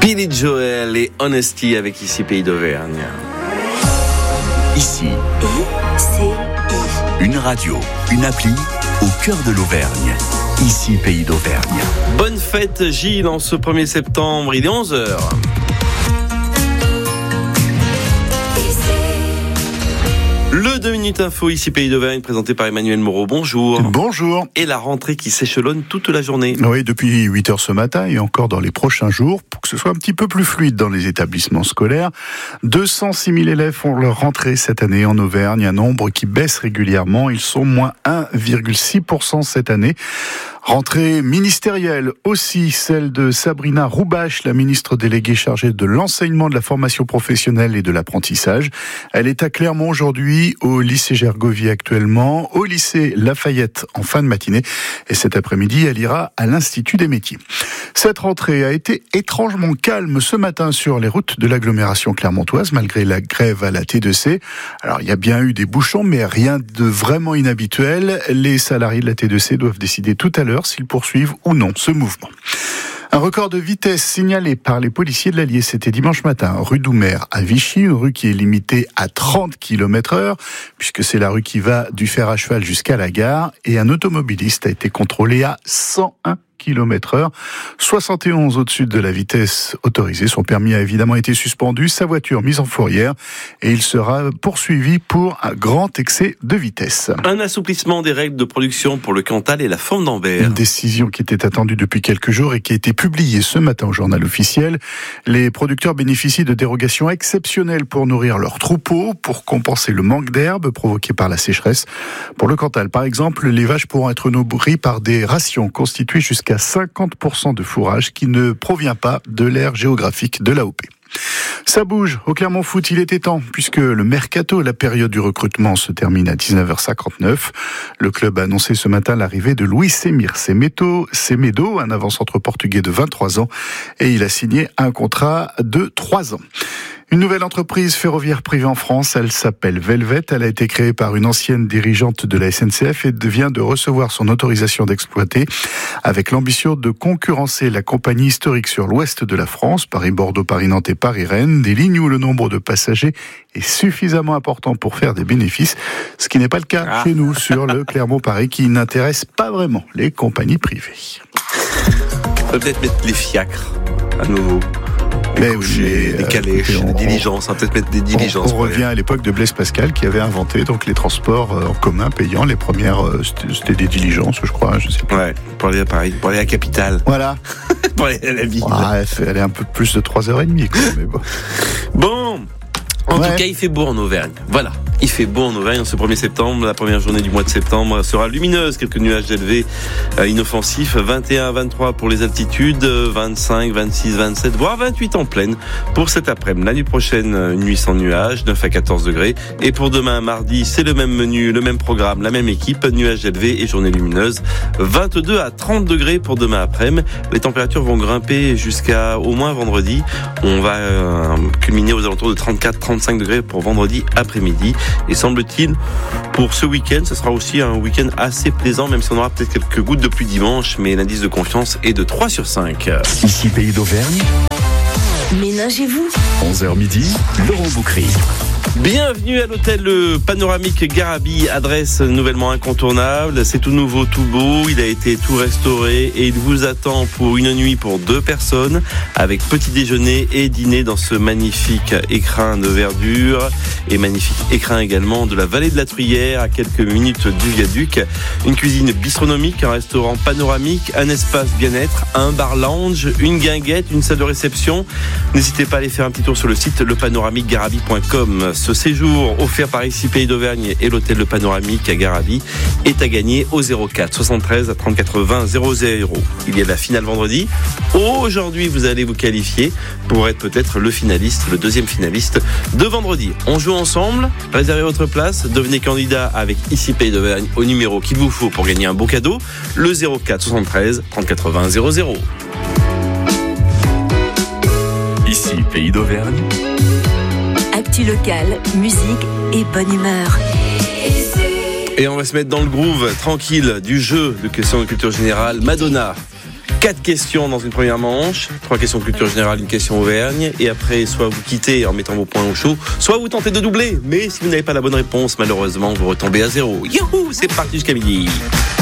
Billy Joel et Honesty avec ici Pays d'Auvergne. Ici, une radio, une appli au cœur de l'Auvergne. Ici Pays d'Auvergne. Bonne fête Gilles en ce 1er septembre, il est 11h. Le 2 minutes info, ici Pays d'Auvergne, présenté par Emmanuel Moreau. Bonjour. Bonjour. Et la rentrée qui s'échelonne toute la journée. Oui, depuis 8h ce matin et encore dans les prochains jours, pour que ce soit un petit peu plus fluide dans les établissements scolaires. 206 000 élèves font leur rentrée cette année en Auvergne, un nombre qui baisse régulièrement. Ils sont moins 1,6% cette année. Rentrée ministérielle aussi, celle de Sabrina Roubache, la ministre déléguée chargée de l'enseignement, de la formation professionnelle et de l'apprentissage. Elle est à Clermont aujourd'hui, au lycée Gergovie actuellement, au lycée Lafayette en fin de matinée. Et cet après-midi, elle ira à l'Institut des métiers. Cette rentrée a été étrangement calme ce matin sur les routes de l'agglomération clermontoise, malgré la grève à la T2C. Alors, il y a bien eu des bouchons, mais rien de vraiment inhabituel. Les salariés de la T2C doivent décider tout à l'heure s'ils poursuivent ou non ce mouvement. Un record de vitesse signalé par les policiers de l'Allier, c'était dimanche matin, rue Doumer à Vichy, une rue qui est limitée à 30 km/h, puisque c'est la rue qui va du fer à cheval jusqu'à la gare, et un automobiliste a été contrôlé à 101 km/h, 71 au-dessus de la vitesse autorisée. Son permis a évidemment été suspendu, sa voiture mise en fourrière, et il sera poursuivi pour un grand excès de vitesse. Un assouplissement des règles de production pour le Cantal et la Forme d'Ambert. Une décision qui était attendue depuis quelques jours et qui a été publiée ce matin au journal officiel. Les producteurs bénéficient de dérogations exceptionnelles pour nourrir leurs troupeaux, pour compenser le manque d'herbe provoqué par la sécheresse. Pour le Cantal, par exemple, les vaches pourront être nourries par des rations constituées jusqu'à 50% de fourrage qui ne provient pas de l'aire géographique de l'AOP. Ça bouge au Clermont Foot, il était temps, puisque le mercato, la période du recrutement, se termine à 19h59. Le club a annoncé ce matin l'arrivée de Luis Emir Semedo, un avant-centre portugais de 23 ans, et il a signé un contrat de 3 ans. Une nouvelle entreprise ferroviaire privée en France, elle s'appelle Velvet. Elle a été créée par une ancienne dirigeante de la SNCF et vient de recevoir son autorisation d'exploiter avec l'ambition de concurrencer la compagnie historique sur l'ouest de la France, Paris-Bordeaux, Paris-Nantes et Paris-Rennes, des lignes où le nombre de passagers est suffisamment important pour faire des bénéfices, ce qui n'est pas le cas chez nous sur le Clermont-Paris qui n'intéresse pas vraiment les compagnies privées. On peut peut-être mettre les fiacres à nouveau. Mais oui, des calèches, des diligences, on va peut-être mettre des diligences. On revient à l'époque de Blaise Pascal qui avait inventé donc les transports en commun payants. Les premières, c'était des diligences, je crois, je sais pas. Ouais, pour aller à Paris, pour aller à la capitale. Voilà. Pour aller à la ville. Elle est un peu plus de 3h30, quoi, mais bon. Bon. En tout cas, il fait beau en Auvergne. Voilà. Il fait beau en Auvergne en ce 1er septembre. La première journée du mois de septembre sera lumineuse. Quelques nuages élevés inoffensifs. 21 à 23 pour les altitudes. 25, 26, 27, voire 28 en pleine pour cet après-midi. La nuit prochaine, une nuit sans nuages. 9 à 14 degrés. Et pour demain, mardi, c'est le même menu, le même programme, la même équipe. Nuages élevés et journée lumineuse. 22 à 30 degrés pour demain après-midi. Les températures vont grimper jusqu'à au moins vendredi. On va culminer aux alentours de 34-35 degrés pour vendredi après-midi. Et semble-t-il, pour ce week-end, ce sera aussi un week-end assez plaisant, même si on aura peut-être quelques gouttes de pluie dimanche, mais l'indice de confiance est de 3 sur 5. Ici Pays d'Auvergne. Ménagez-vous. 11h midi, Laurent Boucry. Bienvenue à l'hôtel panoramique Garabi, adresse nouvellement incontournable. C'est tout nouveau, tout beau. Il a été tout restauré et il vous attend pour une nuit pour 2 personnes avec petit déjeuner et dîner dans ce magnifique écrin de verdure et magnifique écrin également de la vallée de la Truyère à quelques minutes du viaduc. Une cuisine bistronomique, un restaurant panoramique, un espace bien-être, un bar lounge, une guinguette, une salle de réception. N'hésitez pas à aller faire un petit tour sur le site lepanoramiquegarabi.com. Ce séjour offert par ici Pays d'Auvergne et l'hôtel Le Panoramique à Garabi est à gagner au 04 73 34 20 00. Il y a la finale vendredi. Aujourd'hui, vous allez vous qualifier pour être peut-être le finaliste, le deuxième finaliste de vendredi. On joue ensemble, réservez votre place, devenez candidat avec ici Pays d'Auvergne au numéro qu'il vous faut pour gagner un beau cadeau, le 04 73 34 20 00. Ici Pays d'Auvergne. Actu locale, musique et bonne humeur. Et on va se mettre dans le groove tranquille du jeu de questions de culture générale. Madonna. 4 questions dans une première manche, 3 questions culture générale, une question Auvergne, et après soit vous quittez en mettant vos points au chaud, soit vous tentez de doubler, mais si vous n'avez pas la bonne réponse, malheureusement vous retombez à 0. Youhou, c'est parti jusqu'à midi.